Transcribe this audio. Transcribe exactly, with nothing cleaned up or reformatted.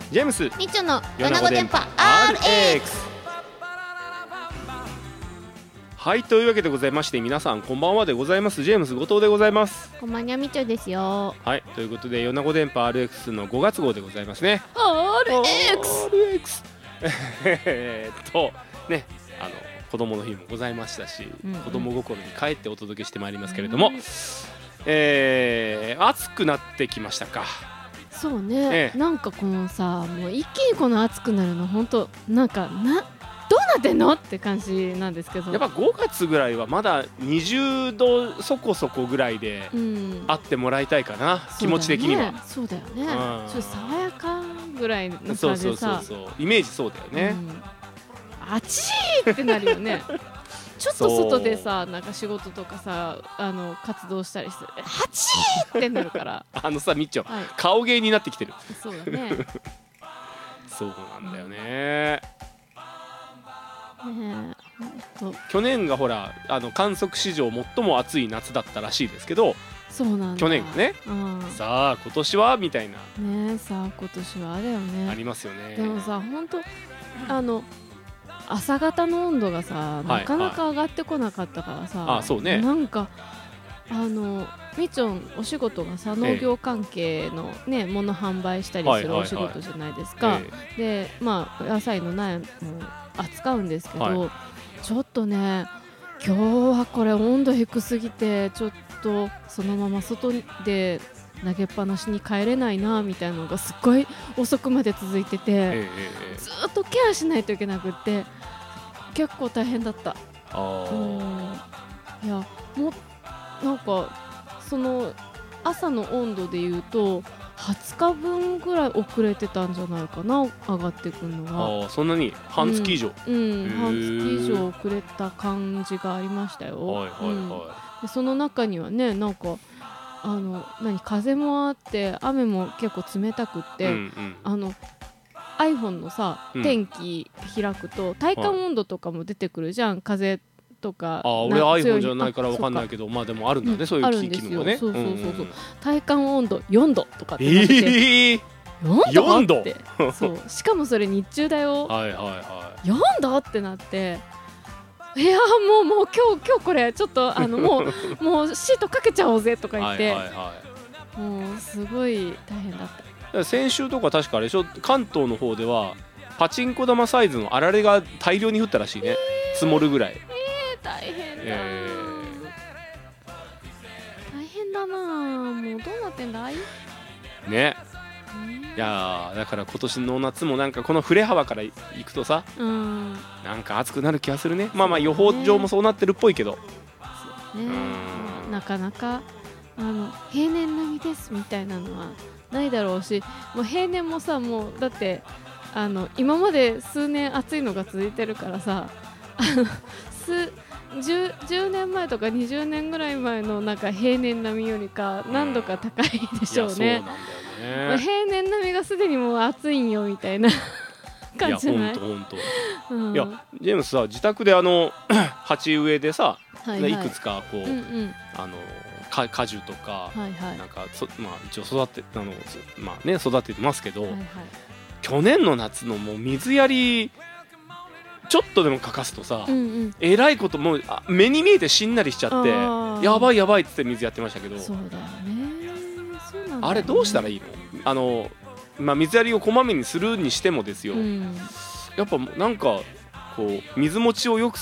ジェームスみっちょの米子電波アールエックス。 アールエックス。 はい、というわけでございまして、皆さんこんばんはでございます。ジェームス後藤でございます。 こんばんにゃみっちょですよ。 はい、ということで米子電波 アールエックス のごがつ号でございますね。 アールエックス。 アールエックス えーっとね、あの子供の日もございましたし、 うんうん、 子供心に帰ってお届けしてまいりますけれども、うん、えー、暑くなってきましたか。 そうね、 ええ、 なんかこのさ、もう一気にこの暑くなるの本当なんかなどうなってんのって感じなんですけど、 やっぱごがつぐらいはまだにじゅうどそこそこぐらいであってもらいたいかな、うん、気持ち的には。 そうだよね、うん、ちょっと爽やかぐらいの感じでさ、 そうそうそうそう、イメージそうだよね、 うん、暑いってなるよねちょっと外でさ、なんか仕事とかさ、あの活動したりする、暑いってなるからあのさ、みっちょ、 はい、 顔芸になってきてる。 そうだねそうなんだよね。 ねえ、 去年がほら、あの観測史上最も暑い夏だったらしいですけど、 そうなんだ、 去年がね、うん、さあ今年はみたいなねえ、さあ今年はあれよね、 ありますよね。 でもさ、本当あの朝方の温度がさ、なかなか上がってこなかったからさ、はいはい、あ、そうね、なんかあのみっちょんお仕事がさ、農業関係のね、もの販売したりするお仕事じゃないですか、で、まあ野菜の苗も扱うんですけど、はい、ちょっとね、今日はこれ温度低すぎてちょっとそのまま外で投げっぱなしに帰れないなみたいなのがすっごい遅くまで続いてて、えー、ずっとケアしないといけなくって結構大変だった。あ、うん、いや、もうなんかその朝の温度でいうとはつかぶんぐらい遅れてたんじゃないかな、上がってくるのが。 あ、そんなに半月以上、 うん、うん、半月以上遅れた感じがありましたよ。はいはいはい、うん、でその中にはね、なんかあの何風もあって雨も結構冷たくって、うんうん、あの iPhone のさ、うん、天気開くと体感温度とかも出てくるじゃん、はい、風とか。 あ、俺 iPhone じゃないから分かんないけど、まあでもあるんだね、うん、そういう機能がね。 そうそうそうそう、体感温度よんどとかってなってて、えー、よんどって。そうしかもそれ日中だよ。はいはいはい、よんどってなって、いやもうもう今日今日これちょっとあのもうもうシートかけちゃおうぜとか言って、はいはいはい、もうすごい大変だった。 先週とか確かあれでしょ、関東の方ではパチンコ玉サイズのあられが大量に降ったらしいね、えー、積もるぐらい。 えー、大変だ、えー、大変だな、もうどうなってんだいね。いやだから今年の夏もなんかこの振れ幅からいくとさ、うん、なんか暑くなる気がするね。まあまあ予報上もそうなってるっぽいけど、 そうね、うん、なかなかあの平年並みですみたいなのはないだろうし、もう平年もさ、もうだってあの今まで数年暑いのが続いてるからさ、あの数 10, じゅうねんまえとかにじゅうねんぐらい前のなんか平年並みよりか何度か高いでしょうね。まあ、平年並みがすでにもう暑いんよみたいな感じじゃない。いやほんとほんと、うん、いやジェームスさ、自宅であの鉢植えでさ、はいはい、いくつかこう、うんうん、あのか果樹とか、はいはい、なんかそ、まあ、一応育てあの、まあね、育ててますけど、はいはい、去年の夏のもう水やりちょっとでも欠かすとさ、うんうん、えらいこともう目に見えてしんなりしちゃって、やばいやばいっつって水やってましたけど、 そうだよね、そうなんだよね、 あれどうしたらいいの？あの、まあ、水やりをこまめにするにしてもですよ、うん、やっぱなんかこう水持ちをよく